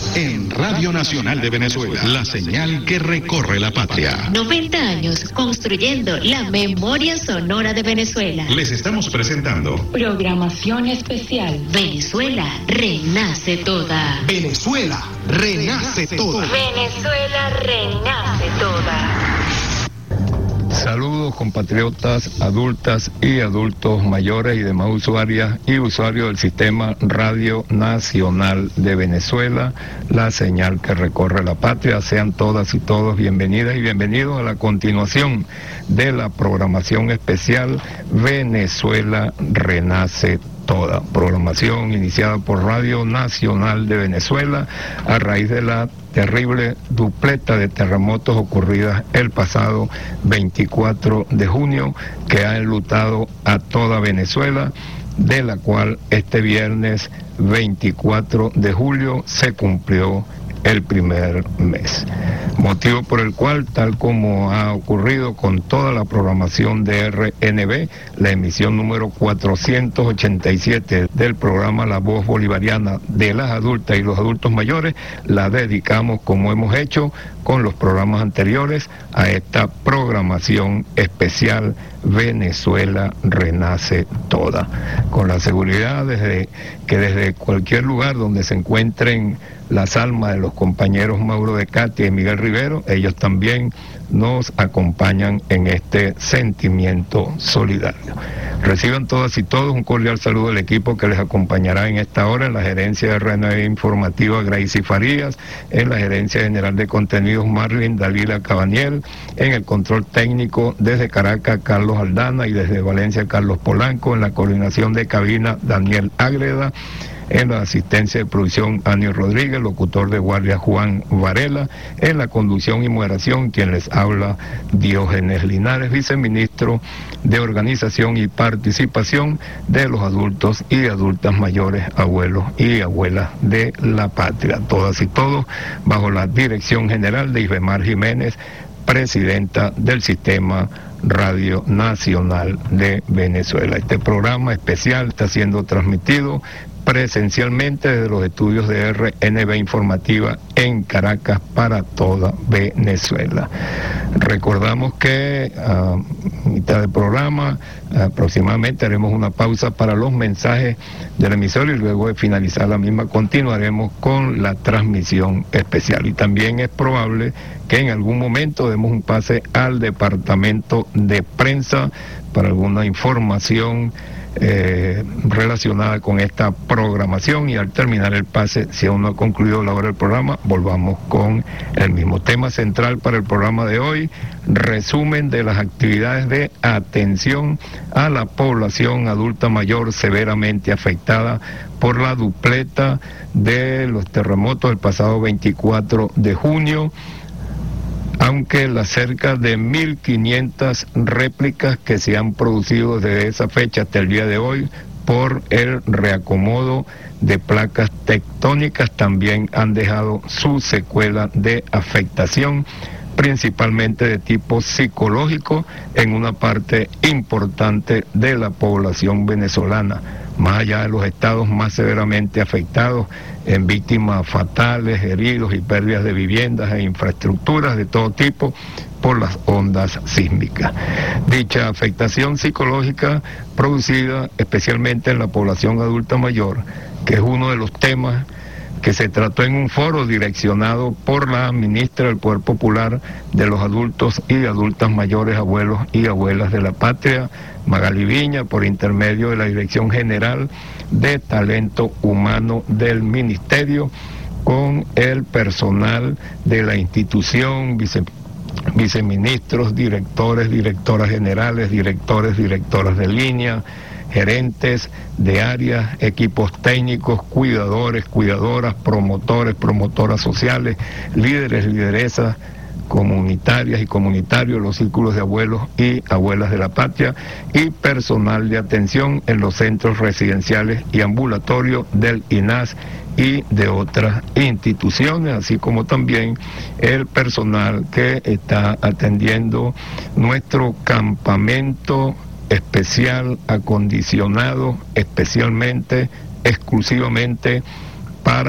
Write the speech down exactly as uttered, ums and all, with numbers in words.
en Radio Nacional de Venezuela, la señal que recorre la patria. noventa años construyendo la memoria sonora de Venezuela. Les estamos presentando programación especial. Venezuela renace toda. Venezuela renace toda. Venezuela renace toda. Saludos compatriotas, adultas y adultos mayores y demás usuarias y usuarios del Sistema Radio Nacional de Venezuela, la señal que recorre la patria. Sean todas y todos bienvenidas y bienvenidos a la continuación de la programación especial Venezuela Renace Toda. Programación iniciada por Radio Nacional de Venezuela a raíz de la terrible dupleta de terremotos ocurridas el pasado veinticuatro de junio que ha enlutado a toda Venezuela, de la cual este viernes veinticuatro de julio se cumplió el primer mes, motivo por el cual, tal como ha ocurrido con toda la programación de R N B, la emisión número cuatrocientos ochenta y siete del programa La Voz Bolivariana de las Adultas y los Adultos Mayores, la dedicamos, como hemos hecho con los programas anteriores, a esta programación especial Venezuela Renace Toda, con la seguridad desde que desde cualquier lugar donde se encuentren las almas de los compañeros Mauro de Katia y Miguel Rivero, ellos también nos acompañan en este sentimiento solidario. Reciban todas y todos un cordial saludo del equipo que les acompañará en esta hora, en la gerencia de R N B Informativa Gracie Farías, en la gerencia general de contenidos Marlin Dalila Cabaniel, en el control técnico desde Caracas Carlos Aldana y desde Valencia Carlos Polanco, en la coordinación de cabina Daniel Ágreda, en la asistencia de producción Anio Rodríguez, locutor de guardia Juan Varela, en la conducción y moderación quien les habla Diógenes Linares, viceministro de Organización y Participación de los Adultos y Adultas Mayores, abuelos y abuelas de la patria. Todas y todos bajo la dirección general de Isbemar Jiménez, presidenta del Sistema Radio Nacional de Venezuela. Este programa especial está siendo transmitido presencialmente desde los estudios de R N B Informativa en Caracas para toda Venezuela. Recordamos que a mitad del programa aproximadamente haremos una pausa para los mensajes del emisor y luego de finalizar la misma continuaremos con la transmisión especial. Y también es probable que en algún momento demos un pase al departamento de prensa para alguna información Eh, relacionada con esta programación, y al terminar el pase, si aún no ha concluido la hora del programa, volvamos con el mismo tema central para el programa de hoy: resumen de las actividades de atención a la población adulta mayor severamente afectada por la dupleta de los terremotos del pasado veinticuatro de junio, aunque las cerca de mil quinientas réplicas que se han producido desde esa fecha hasta el día de hoy por el reacomodo de placas tectónicas también han dejado su secuela de afectación, principalmente de tipo psicológico, en una parte importante de la población venezolana, más allá de los estados más severamente afectados en víctimas fatales, heridos y pérdidas de viviendas e infraestructuras de todo tipo por las ondas sísmicas. Dicha afectación psicológica producida especialmente en la población adulta mayor, que es uno de los temas que se trató en un foro direccionado por la ministra del Poder Popular de los Adultos y Adultas Mayores, abuelos y abuelas de la patria, Magali Viña, por intermedio de la Dirección General de Talento Humano del Ministerio, con el personal de la institución, vice, viceministros, directores, directoras generales, directores, directoras de línea, gerentes de áreas, equipos técnicos, cuidadores, cuidadoras, promotores, promotoras sociales, líderes, lideresas comunitarias y comunitarios, los círculos de abuelos y abuelas de la patria, y personal de atención en los centros residenciales y ambulatorios del I N A S y de otras instituciones, así como también el personal que está atendiendo nuestro campamento especial acondicionado especialmente, exclusivamente